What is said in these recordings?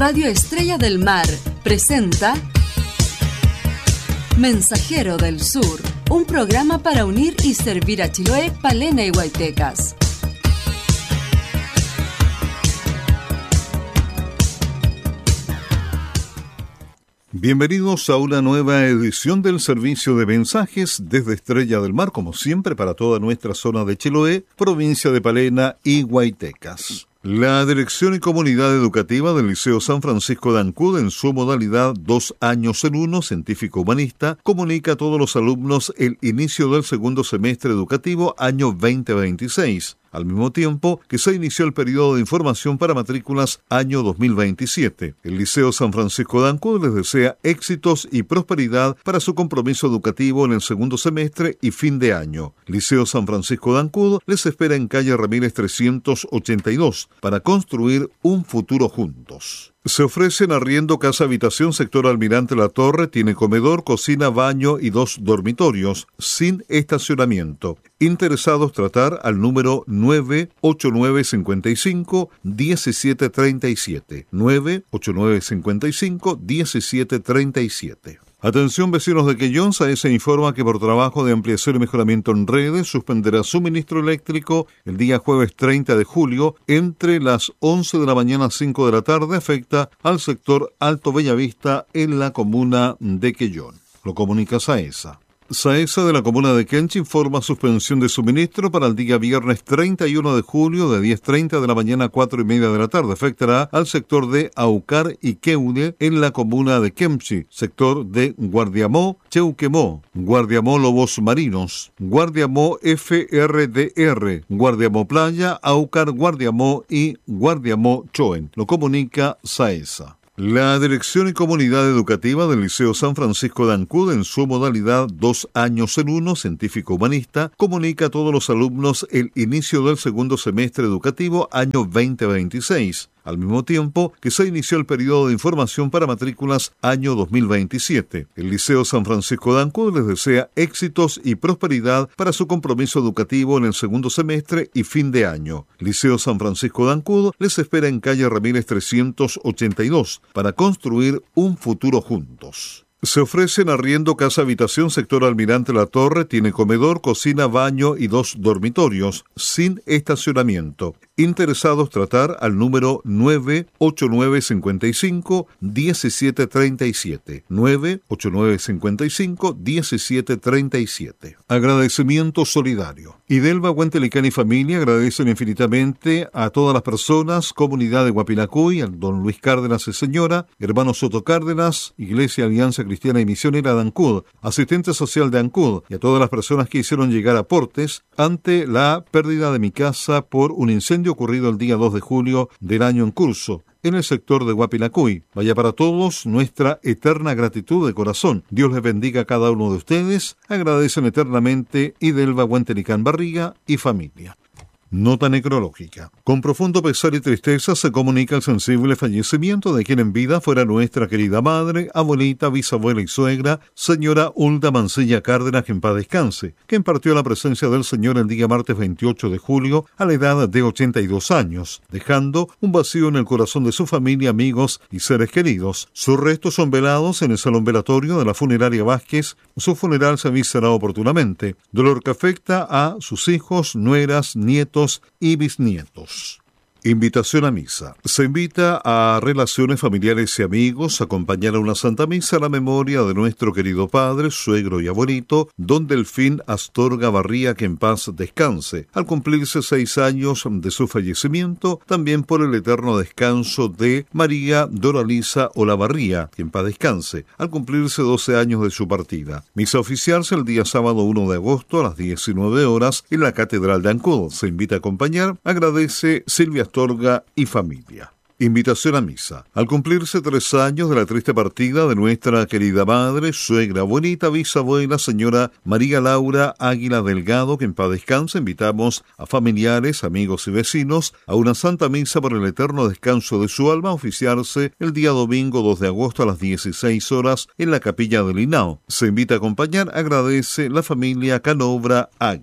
Radio Estrella del Mar presenta Mensajero del Sur, un programa para unir y servir a Chiloé, Palena y Huaytecas. Bienvenidos a una nueva edición del servicio de mensajes desde Estrella del Mar, como siempre, para toda nuestra zona de Chiloé, provincia de Palena y Huaytecas. La Dirección y Comunidad Educativa del Liceo San Francisco de Ancud, en su modalidad 2 años en 1, científico-humanista, comunica a todos los alumnos el inicio del segundo semestre educativo año 2026. Al mismo tiempo que se inició el periodo de información para matrículas año 2027. El Liceo San Francisco de Ancud les desea éxitos y prosperidad para su compromiso educativo en el segundo semestre y fin de año. Liceo San Francisco de Ancud les espera en calle Ramírez 382 para construir un futuro juntos. Se ofrecen arriendo casa-habitación sector Almirante La Torre, tiene comedor, cocina, baño y 2 dormitorios, sin estacionamiento. Interesados tratar al número 98955-1737. 98955-1737. Atención vecinos de Quellón, SAESA informa que por trabajo de ampliación y mejoramiento en redes suspenderá suministro eléctrico el día jueves 30 de julio entre las 11 de la mañana a 5 de la tarde, afecta al sector Alto Bellavista en la comuna de Quellón. Lo comunica SAESA. SAESA de la comuna de Quenchi informa suspensión de suministro para el día viernes 31 de julio de 10:30 de la mañana a 4:30 de la tarde. Afectará al sector de Aucar y Queude en la comuna de Quemchi, sector de Guardiamó, Cheuquemó, Guardiamó Lobos Marinos, Guardiamó FRDR, Guardiamó Playa, Aucar, Guardiamó y Guardiamó Choen. Lo comunica SAESA. La Dirección y Comunidad Educativa del Liceo San Francisco de Ancud, en su modalidad 2 años en 1, científico-humanista, comunica a todos los alumnos el inicio del segundo semestre educativo año 2026. Al mismo tiempo que se inició el periodo de información para matrículas año 2027. El Liceo San Francisco de Ancud les desea éxitos y prosperidad para su compromiso educativo en el segundo semestre y fin de año. Liceo San Francisco de Ancud les espera en calle Ramírez 382 para construir un futuro juntos. Se ofrecen arriendo casa-habitación sector Almirante La Torre, tiene comedor, cocina, baño y 2 dormitorios, sin estacionamiento. Interesados tratar al número 98955-1737. 98955-1737. Agradecimiento solidario. Idelva, Huentelicán y familia agradecen infinitamente a todas las personas, comunidad de Guapilacuy, a don Luis Cárdenas y señora, hermano Soto Cárdenas, Iglesia Alianza Cristiana y Misionera de Ancud, asistente social de Ancud, y a todas las personas que hicieron llegar aportes ante la pérdida de mi casa por un incendio ocurrido el día 2 de julio del año en curso en el sector de Guapilacuy. Vaya para todos nuestra eterna gratitud de corazón. Dios les bendiga a cada uno de ustedes. Agradecen eternamente Idelva, Huentelicán, Barriga y familia. Nota necrológica. Con profundo pesar y tristeza se comunica el sensible fallecimiento de quien en vida fuera nuestra querida madre, abuelita, bisabuela y suegra, señora Hulda Mancilla Cárdenas, que en paz descanse, quien partió a la presencia del Señor el día martes 28 de julio a la edad de 82 años, dejando un vacío en el corazón de su familia, amigos y seres queridos. Sus restos son velados en el salón velatorio de la funeraria Vázquez. Su funeral se avisará oportunamente, dolor que afecta a sus hijos, nueras, nietos y bisnietos. Invitación a misa. Se invita a relaciones familiares y amigos a acompañar a una Santa Misa a la memoria de nuestro querido padre, suegro y abuelito, don Delfín Astorga Barría, que en paz descanse, al cumplirse 6 años de su fallecimiento, también por el eterno descanso de María Doralisa Olavarría, que en paz descanse, al cumplirse 12 años de su partida. Misa oficiarse el día sábado 1 de agosto a las 19 horas en la Catedral de Ancud. Se invita a acompañar, agradece Silvia Astorga y familia. Invitación a misa. Al cumplirse 3 años de la triste partida de nuestra querida madre, suegra, abuelita, bisabuela, señora María Laura Águila Delgado, que en paz descanse, invitamos a familiares, amigos y vecinos a una santa misa por el eterno descanso de su alma, a oficiarse el día domingo 2 de agosto a las 16 horas en la capilla del Hinao. Se invita a acompañar, agradece la familia Canobra Águila.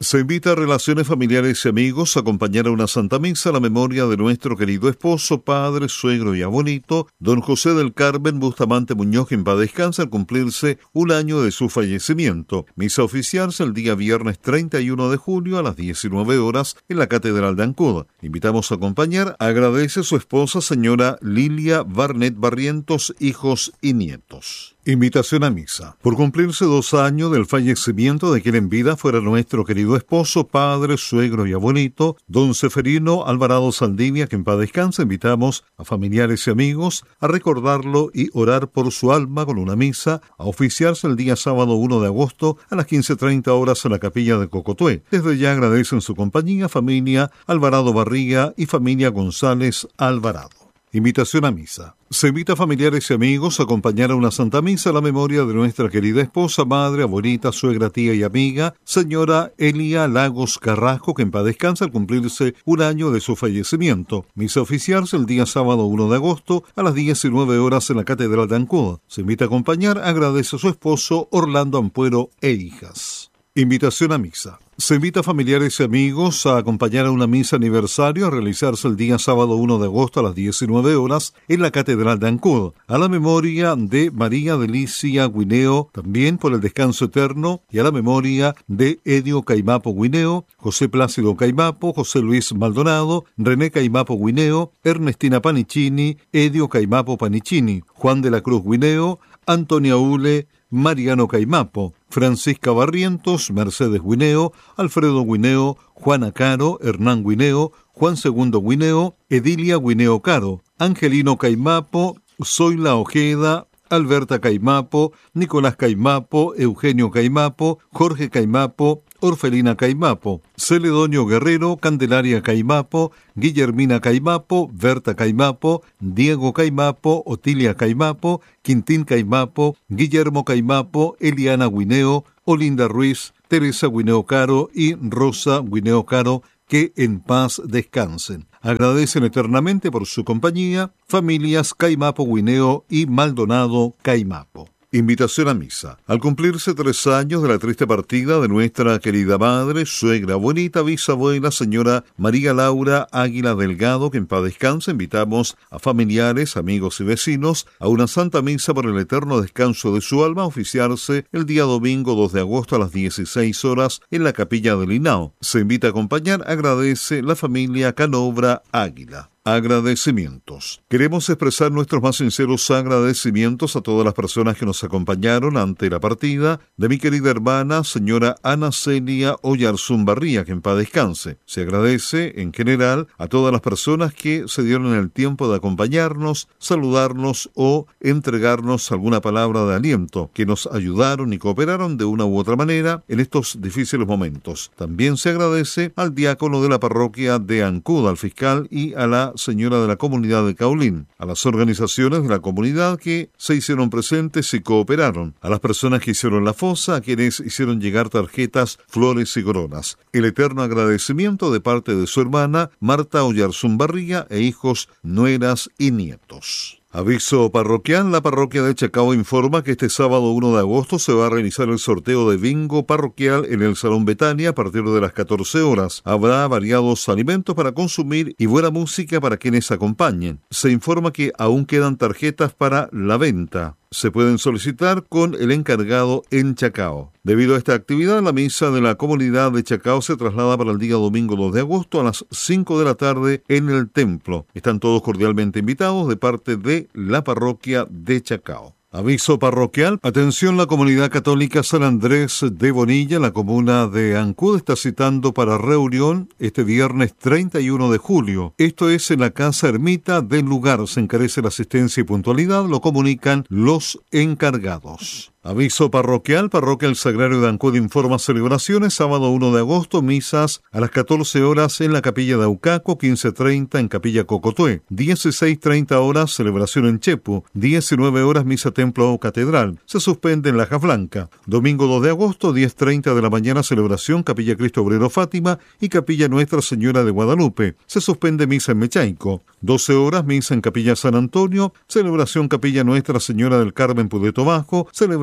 Se invita a relaciones familiares y amigos a acompañar a una Santa Misa a la memoria de nuestro querido esposo, padre, suegro y abuelito, don José del Carmen Bustamante Muñoz, quien paz descanse al cumplirse un año de su fallecimiento. Misa oficiarse el día viernes 31 de julio a las 19 horas en la Catedral de Ancud. Invitamos a acompañar, agradece su esposa, señora Lilia Barnet Barrientos, hijos y nietos. Invitación a misa. Por cumplirse 2 años del fallecimiento de quien en vida fuera nuestro querido esposo, padre, suegro y abuelito, don Seferino Alvarado Saldivia, que en paz descanse, invitamos a familiares y amigos a recordarlo y orar por su alma con una misa a oficiarse el día sábado 1 de agosto a las 15:30 horas en la capilla de Cocotué. Desde ya agradecen su compañía familia Alvarado Barriga y familia González Alvarado. Invitación a misa. Se invita a familiares y amigos a acompañar a una Santa Misa a la memoria de nuestra querida esposa, madre, abuelita, suegra, tía y amiga, señora Elia Lagos Carrasco, que en paz descanse al cumplirse un año de su fallecimiento. Misa oficiarse el día sábado 1 de agosto a las 19 horas en la Catedral de Ancud. Se invita a acompañar, agradece a su esposo Orlando Ampuero e hijas. Invitación a misa. Se invita a familiares y amigos a acompañar a una misa aniversario a realizarse el día sábado 1 de agosto a las 19 horas en la Catedral de Ancud, a la memoria de María Delicia Guineo, también por el descanso eterno, y a la memoria de Edio Caimapo Guineo, José Plácido Caimapo, José Luis Maldonado, René Caimapo Guineo, Ernestina Panicini, Edio Caimapo Panicini, Juan de la Cruz Guineo, Antonia Ule, Mariano Caimapo, Francisca Barrientos, Mercedes Guineo, Alfredo Guineo, Juana Caro, Hernán Guineo, Juan II Guineo, Edilia Guineo Caro, Angelino Caimapo, Zoila Ojeda, Alberta Caimapo, Nicolás Caimapo, Eugenio Caimapo, Jorge Caimapo, Orfelina Caimapo, Celedonio Guerrero, Candelaria Caimapo, Guillermina Caimapo, Berta Caimapo, Diego Caimapo, Otilia Caimapo, Quintín Caimapo, Guillermo Caimapo, Eliana Guineo, Olinda Ruiz, Teresa Guineo Caro y Rosa Guineo Caro, que en paz descansen. Agradecen eternamente por su compañía familias Caimapo Guineo y Maldonado Caimapo. Invitación a misa. Al cumplirse 3 años de la triste partida de nuestra querida madre, suegra, abuelita, bisabuela, señora María Laura Águila Delgado, que en paz descanse, invitamos a familiares, amigos y vecinos a una santa misa por el eterno descanso de su alma a oficiarse el día domingo 2 de agosto a las 16 horas en la capilla del Hinao. Se invita a acompañar, agradece la familia Canobra Águila. Agradecimientos. Queremos expresar nuestros más sinceros agradecimientos a todas las personas que nos acompañaron ante la partida de mi querida hermana, señora Ana Celia Oyarzún Barría, que en paz descanse. Se agradece, en general, a todas las personas que se dieron el tiempo de acompañarnos, saludarnos o entregarnos alguna palabra de aliento, que nos ayudaron y cooperaron de una u otra manera en estos difíciles momentos. También se agradece al diácono de la parroquia de Ancud, al fiscal y a la señora de la comunidad de Caulín, a las organizaciones de la comunidad que se hicieron presentes y cooperaron, a las personas que hicieron la fosa, a quienes hicieron llegar tarjetas, flores y coronas. El eterno agradecimiento de parte de su hermana Marta Oyarzún Barriga e hijos, nueras y nietos. Aviso parroquial. La parroquia de Chacao informa que este sábado 1 de agosto se va a realizar el sorteo de bingo parroquial en el Salón Betania a partir de las 14 horas. Habrá variados alimentos para consumir y buena música para quienes acompañen. Se informa que aún quedan tarjetas para la venta. Se pueden solicitar con el encargado en Chacao. Debido a esta actividad, la misa de la comunidad de Chacao se traslada para el día domingo 2 de agosto a las 5 de la tarde en el templo. Están todos cordialmente invitados de parte de la parroquia de Chacao. Aviso parroquial. Atención, la comunidad católica San Andrés de Bonilla, la comuna de Ancud, está citando para reunión este viernes 31 de julio. Esto es en la Casa Ermita del lugar. Se encarece la asistencia y puntualidad, lo comunican los encargados. Aviso parroquial. Parroquia El Sagrario de Ancud informa celebraciones. Sábado 1 de agosto, misas a las 14 horas en la Capilla de Aucaco, 15:30 en Capilla Cocotué, 16:30 horas celebración en Chepu, 19 horas misa Templo o Catedral. Se suspende en Laja Blanca. Domingo 2 de agosto, 10:30 de la mañana, celebración Capilla Cristo Obrero Fátima y Capilla Nuestra Señora de Guadalupe. Se suspende misa en Mechaico. 12 horas misa en Capilla San Antonio, celebración Capilla Nuestra Señora del Carmen Pudeto Bajo, celebración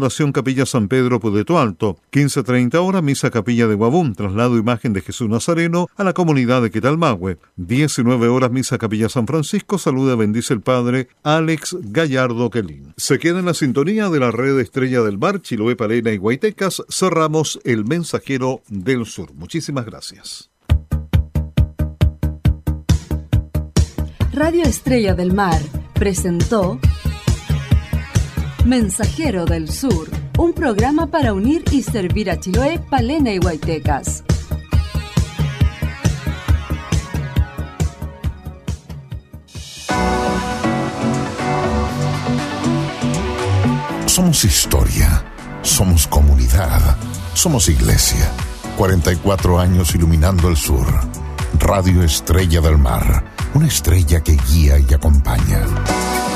Fundación Capilla San Pedro Pudeto Alto. 15:30 horas, misa Capilla de Guabún, traslado imagen de Jesús Nazareno a la comunidad de Quetalmahue. 19 horas, misa Capilla San Francisco, saluda y bendice el padre Alex Gallardo Quelín. Se queda en la sintonía de la red Estrella del Mar, Chiloé, Palena y Guaytecas. Cerramos El Mensajero del Sur. Muchísimas gracias. Radio Estrella del Mar presentó Mensajero del Sur, un programa para unir y servir a Chiloé, Palena y Guaytecas. Somos historia, somos comunidad, somos iglesia. 44 años iluminando el sur. Radio Estrella del Mar, una estrella que guía y acompaña.